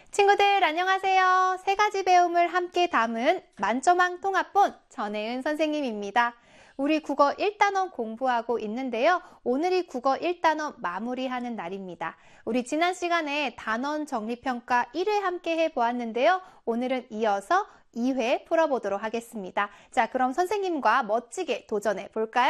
친구들 안녕하세요. 세 가지 배움을 함께 담은 만점왕 통합본 전혜은 선생님입니다. 우리 국어 1단원 공부하고 있는데요. 오늘이 국어 1단원 마무리하는 날입니다. 우리 지난 시간에 단원 정리평가 1회 함께 해보았는데요. 오늘은 이어서 2회 풀어보도록 하겠습니다. 자, 그럼 선생님과 멋지게 도전해 볼까요?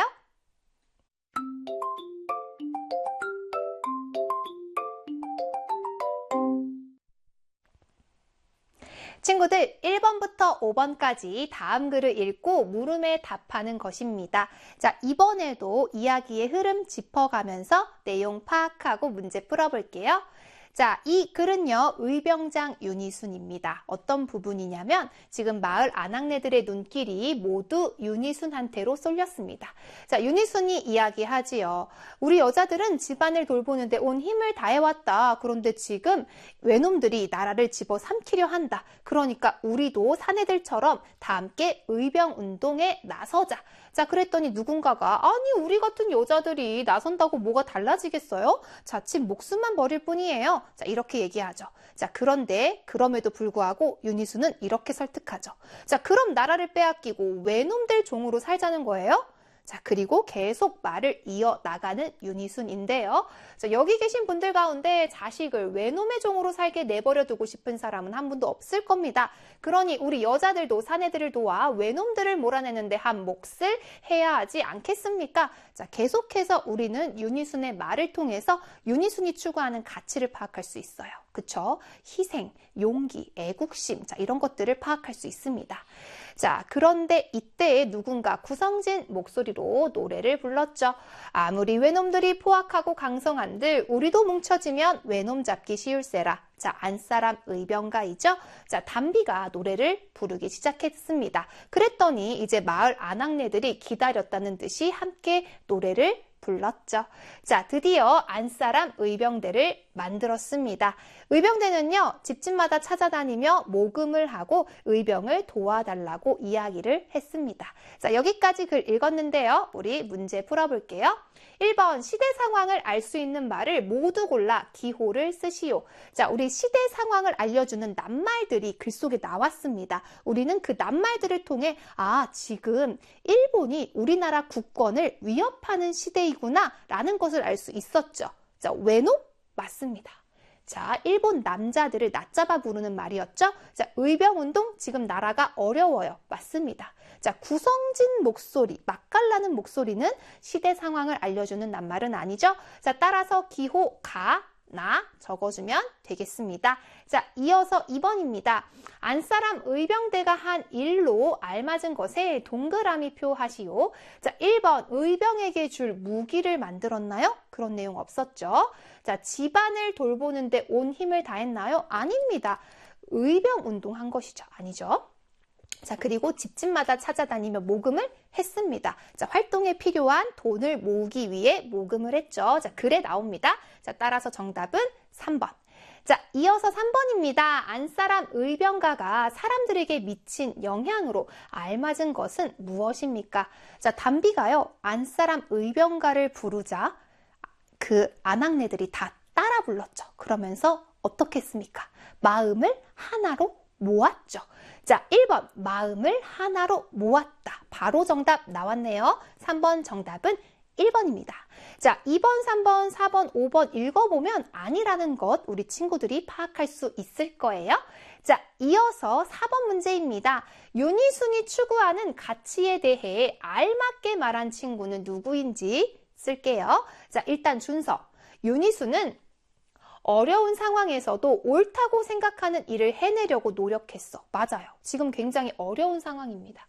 친구들 1번부터 5번까지 다음 글을 읽고 물음에 답하는 것입니다. 자, 이번에도 이야기의 흐름 짚어가면서 내용 파악하고 문제 풀어볼게요. 자, 이 글은요, 의병장 윤희순입니다. 어떤 부분이냐면 지금 마을 아낙네들의 눈길이 모두 윤희순한테로 쏠렸습니다. 자, 윤희순이 이야기하지요. 우리 여자들은 집안을 돌보는데 온 힘을 다해왔다. 그런데 지금 외놈들이 나라를 집어삼키려 한다. 그러니까 우리도 사내들처럼 다 함께 의병운동에 나서자. 자, 그랬더니 누군가가 아니 우리 같은 여자들이 나선다고 뭐가 달라지겠어요? 자칫 목숨만 버릴 뿐이에요. 자, 이렇게 얘기하죠. 자, 그런데 그럼에도 불구하고 윤희순은 이렇게 설득하죠. 자, 그럼 나라를 빼앗기고 외놈들 종으로 살자는 거예요? 자, 그리고 계속 말을 이어나가는 윤희순인데요. 자, 여기 계신 분들 가운데 자식을 외놈의 종으로 살게 내버려 두고 싶은 사람은 한 분도 없을 겁니다. 그러니 우리 여자들도 사내들을 도와 외놈들을 몰아내는데 한 몫을 해야 하지 않겠습니까? 자, 계속해서 우리는 윤희순의 말을 통해서 윤희순이 추구하는 가치를 파악할 수 있어요. 그쵸? 희생, 용기, 애국심, 자, 이런 것들을 파악할 수 있습니다. 자, 그런데 이때에 누군가 구성진 목소리로 노래를 불렀죠. 아무리 외놈들이 포악하고 강성한들 우리도 뭉쳐지면 외놈 잡기 쉬울세라. 자, 안사람 의병가이죠. 자, 담비가 노래를 부르기 시작했습니다. 그랬더니 이제 마을 아낙네들이 기다렸다는 듯이 함께 노래를 불렀죠. 자, 드디어 안사람 의병대를 만들었습니다. 의병대는요, 집집마다 찾아다니며 모금을 하고 의병을 도와달라고 이야기를 했습니다. 자, 여기까지 글 읽었는데요. 우리 문제 풀어볼게요. 1번 시대 상황을 알 수 있는 말을 모두 골라 기호를 쓰시오. 자, 우리 시대 상황을 알려주는 낱말들이 글 속에 나왔습니다. 우리는 그 낱말들을 통해 지금 일본이 우리나라 국권을 위협하는 시대이구나 라는 것을 알 수 있었죠. 자, 외놈? 맞습니다. 자, 일본 남자들을 낮잡아 부르는 말이었죠. 자, 의병운동 지금 나라가 어려워요. 맞습니다. 자, 구성진 목소리, 맛깔나는 목소리는 시대 상황을 알려주는 낱말은 아니죠. 자, 따라서 기호 가, 나 적어주면 되겠습니다. 자, 이어서 2번입니다. 안사람 의병대가 한 일로 알맞은 것에 동그라미 표하시오. 자, 1번 의병에게 줄 무기를 만들었나요? 그런 내용 없었죠. 자, 집안을 돌보는데 온 힘을 다했나요? 아닙니다. 의병 운동한 것이죠. 아니죠. 자, 그리고 집집마다 찾아다니며 모금을 했습니다. 자, 활동에 필요한 돈을 모으기 위해 모금을 했죠. 자, 글에 나옵니다. 자, 따라서 정답은 3번. 자, 이어서 3번입니다. 안사람 의병가가 사람들에게 미친 영향으로 알맞은 것은 무엇입니까? 자, 담비가요, 안사람 의병가를 부르자 그 아낙네들이 다 따라 불렀죠. 그러면서 어떻게 했습니까? 마음을 하나로 모았죠. 자, 1번 마음을 하나로 모았다. 바로 정답 나왔네요. 3번 정답은 1번입니다. 자, 2번, 3번, 4번, 5번 읽어보면 아니라는 것 우리 친구들이 파악할 수 있을 거예요. 자, 이어서 4번 문제입니다. 윤희순이 추구하는 가치에 대해 알맞게 말한 친구는 누구인지 쓸게요. 자, 일단 준서. 윤희순은 어려운 상황에서도 옳다고 생각하는 일을 해내려고 노력했어. 맞아요. 지금 굉장히 어려운 상황입니다.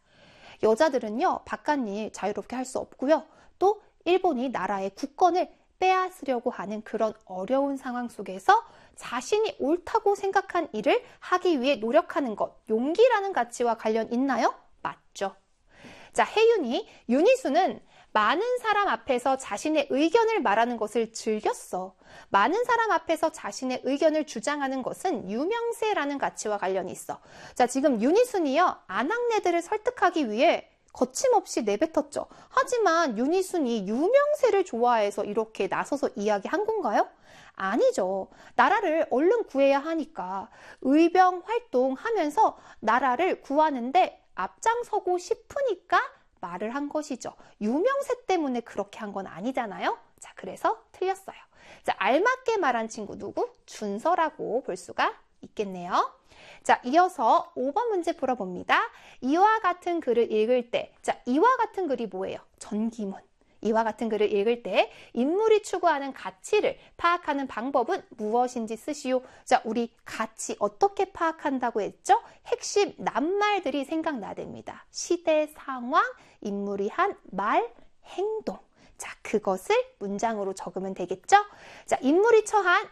여자들은요, 바깥일 자유롭게 할 수 없고요. 또 일본이 나라의 국권을 빼앗으려고 하는 그런 어려운 상황 속에서 자신이 옳다고 생각한 일을 하기 위해 노력하는 것, 용기라는 가치와 관련 있나요? 맞죠. 자, 혜윤이, 윤희수는 많은 사람 앞에서 자신의 의견을 말하는 것을 즐겼어. 많은 사람 앞에서 자신의 의견을 주장하는 것은 유명세라는 가치와 관련이 있어. 자, 지금 윤희순이요, 아낙네들을 설득하기 위해 거침없이 내뱉었죠. 하지만 윤희순이 유명세를 좋아해서 이렇게 나서서 이야기한 건가요? 아니죠. 나라를 얼른 구해야 하니까 의병 활동하면서 나라를 구하는데 앞장서고 싶으니까 말을 한 것이죠. 유명세 때문에 그렇게 한 건 아니잖아요. 자, 그래서 틀렸어요. 자, 알맞게 말한 친구 누구? 준서라고 볼 수가 있겠네요. 자, 이어서 5번 문제 풀어봅니다. 이와 같은 글을 읽을 때, 자, 이와 같은 글이 뭐예요? 전기문. 이와 같은 글을 읽을 때 인물이 추구하는 가치를 파악하는 방법은 무엇인지 쓰시오. 자, 우리 가치 어떻게 파악한다고 했죠? 핵심 낱말들이 생각나야 됩니다. 시대, 상황, 인물이 한 말, 행동. 자, 그것을 문장으로 적으면 되겠죠? 자, 인물이 처한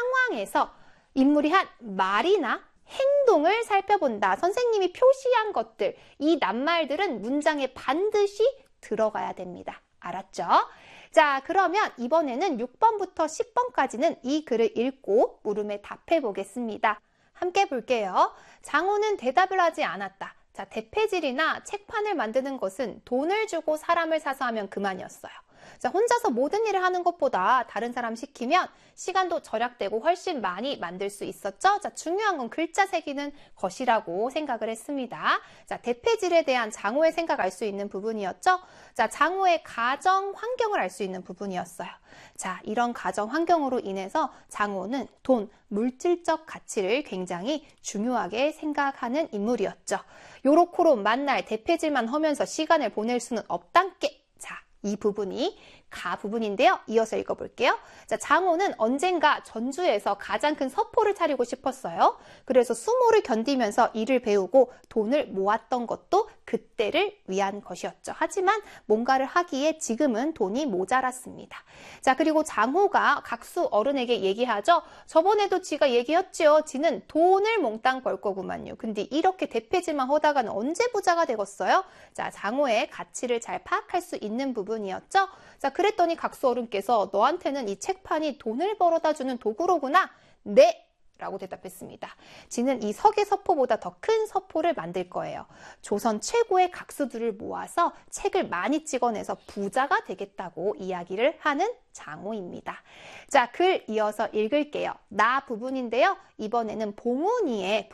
상황에서 인물이 한 말이나 행동을 살펴본다. 선생님이 표시한 것들, 이 낱말들은 문장에 반드시 들어가야 됩니다. 알았죠? 자, 그러면 이번에는 6번부터 10번까지는 이 글을 읽고 물음에 답해 보겠습니다. 함께 볼게요. 장호는 대답을 하지 않았다. 자, 대패질이나 책판을 만드는 것은 돈을 주고 사람을 사서 하면 그만이었어요. 자, 혼자서 모든 일을 하는 것보다 다른 사람 시키면 시간도 절약되고 훨씬 많이 만들 수 있었죠. 자, 중요한 건 글자 새기는 것이라고 생각을 했습니다. 자, 대패질에 대한 장호의 생각 알 수 있는 부분이었죠. 자, 장호의 가정 환경을 알 수 있는 부분이었어요. 자, 이런 가정 환경으로 인해서 장호는 돈, 물질적 가치를 굉장히 중요하게 생각하는 인물이었죠. 요렇고로 만날 대패질만 하면서 시간을 보낼 수는 없단께. 자, 이 부분이 가 부분인데요. 이어서 읽어볼게요. 자, 장호는 언젠가 전주에서 가장 큰 서포를 차리고 싶었어요. 그래서 수모를 견디면서 일을 배우고 돈을 모았던 것도 그때를 위한 것이었죠. 하지만 뭔가를 하기에 지금은 돈이 모자랐습니다. 자, 그리고 장호가 각수 어른에게 얘기하죠. 저번에도 지가 얘기했지요. 지는 돈을 몽땅 벌 거구만요. 근데 이렇게 대패질만 하다가는 언제 부자가 되겠어요? 자, 장호의 가치를 잘 파악할 수 있는 부분이었죠. 자, 그랬더니 각수 어른께서 너한테는 이 책판이 돈을 벌어다 주는 도구로구나. 네! 라고 대답했습니다. 지는 이 석의 서포보다 더 큰 서포를 만들 거예요. 조선 최고의 각수들을 모아서 책을 많이 찍어내서 부자가 되겠다고 이야기를 하는 장호입니다. 자, 글 이어서 읽을게요. 나 부분인데요. 이번에는 봉훈이의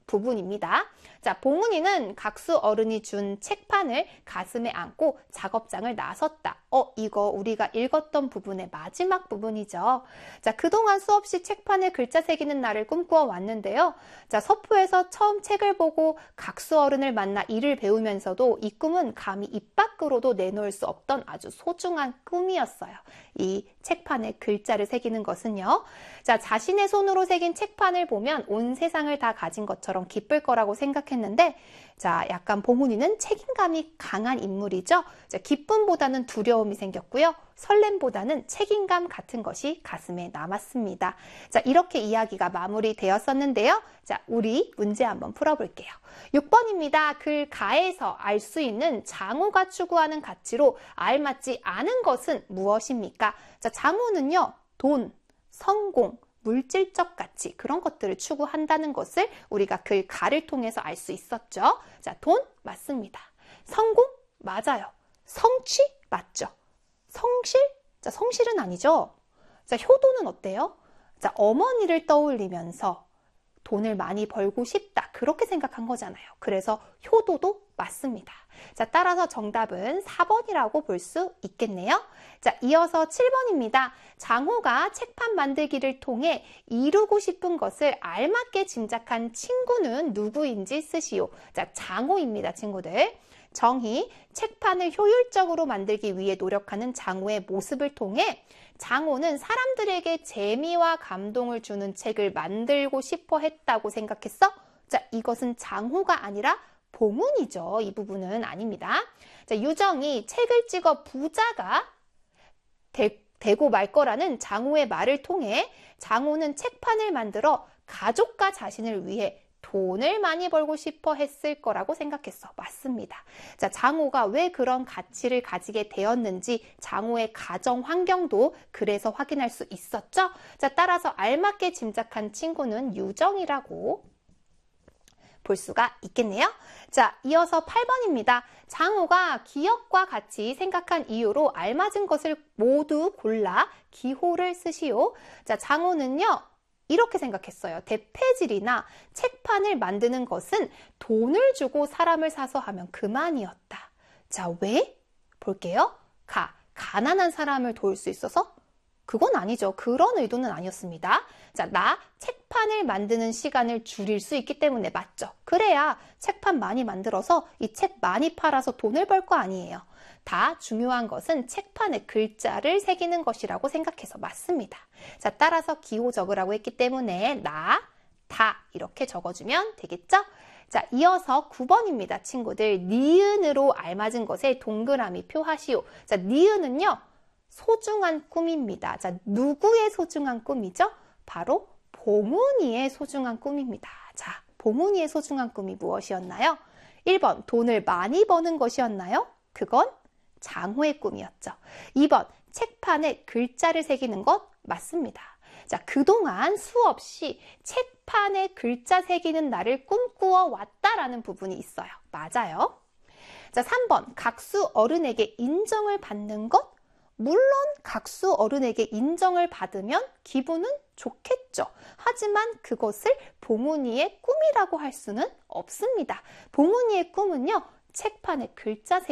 부분입니다. 자, 봉훈이는 각수 어른이 준 책판을 가슴에 안고 작업장을 나섰다. 이거 우리가 읽었던 부분의 마지막 부분이죠. 자, 그동안 수없이 책판에 글자 새기는 날을 꿈꾸어 왔는데요. 자, 서포에서 처음 책을 보고 각수 어른을 만나 일을 배우면서도 이 꿈은 감히 입 밖으로도 내놓을 수 없던 아주 소중한 꿈이었어요. 이 책판에 글자를 새기는 것은요. 자, 자신의 손으로 새긴 책판을 보면 온 세상을 다 가진 것처럼 기쁠 거라고 생각했는데, 자, 약간 봉훈이는 책임감이 강한 인물이죠. 자, 기쁨보다는 두려움이 생겼고요. 설렘보다는 책임감 같은 것이 가슴에 남았습니다. 자, 이렇게 이야기가 마무리되었었는데요. 자, 우리 문제 한번 풀어볼게요. 6번입니다. 글 가에서 알 수 있는 장호가 추구하는 가치로 알맞지 않은 것은 무엇입니까? 자, 장호는요, 돈, 성공, 물질적 가치, 그런 것들을 추구한다는 것을 우리가 글 가를 통해서 알 수 있었죠. 자, 돈 맞습니다. 성공 맞아요. 성취 맞죠. 성실? 자, 성실은 아니죠. 자, 효도는 어때요? 자, 어머니를 떠올리면서 돈을 많이 벌고 싶다. 그렇게 생각한 거잖아요. 그래서 효도도 맞습니다. 자, 따라서 정답은 4번이라고 볼 수 있겠네요. 자, 이어서 7번입니다. 장호가 책판 만들기를 통해 이루고 싶은 것을 알맞게 짐작한 친구는 누구인지 쓰시오. 자, 장호입니다, 친구들. 정희, 책판을 효율적으로 만들기 위해 노력하는 장호의 모습을 통해 장호는 사람들에게 재미와 감동을 주는 책을 만들고 싶어 했다고 생각했어? 자, 이것은 장호가 아니라 봉훈이죠. 이 부분은 아닙니다. 자, 유정이 책을 찍어 부자가 되고 말 거라는 장호의 말을 통해 장호는 책판을 만들어 가족과 자신을 위해 돈을 많이 벌고 싶어 했을 거라고 생각했어. 맞습니다. 자, 장호가 왜 그런 가치를 가지게 되었는지 장호의 가정 환경도 그래서 확인할 수 있었죠. 자, 따라서 알맞게 짐작한 친구는 유정이라고 볼 수가 있겠네요. 자, 이어서 8번입니다. 장호가 기역과 같이 생각한 이유로 알맞은 것을 모두 골라 기호를 쓰시오. 자, 장호는요, 이렇게 생각했어요. 대패질이나 책판을 만드는 것은 돈을 주고 사람을 사서 하면 그만이었다. 자, 왜? 볼게요. 가난한 사람을 도울 수 있어서? 그건 아니죠. 그런 의도는 아니었습니다. 자, 책판을 만드는 시간을 줄일 수 있기 때문에 맞죠. 그래야 책판 많이 만들어서 이 책 많이 팔아서 돈을 벌 거 아니에요. 다 중요한 것은 책판에 글자를 새기는 것이라고 생각해서 맞습니다. 자, 따라서 기호 적으라고 했기 때문에 다 이렇게 적어주면 되겠죠? 자, 이어서 9번입니다. 친구들, 니은으로 알맞은 것에 동그라미 표하시오. 자, 니은은요, 소중한 꿈입니다. 자, 누구의 소중한 꿈이죠? 바로 봉훈이의 소중한 꿈입니다. 자, 봉훈이의 소중한 꿈이 무엇이었나요? 1번, 돈을 많이 버는 것이었나요? 그건 장호의 꿈이었죠. 2번, 책판에 글자를 새기는 것 맞습니다. 자, 그동안 수없이 책판에 글자 새기는 날을 꿈꾸어 왔다라는 부분이 있어요. 맞아요. 자, 3번, 각수 어른에게 인정을 받는 것? 물론 각수 어른에게 인정을 받으면 기분은 좋겠죠. 하지만 그것을 봉훈이의 꿈이라고 할 수는 없습니다. 봉훈이의 꿈은요, 책판에 글자 새기는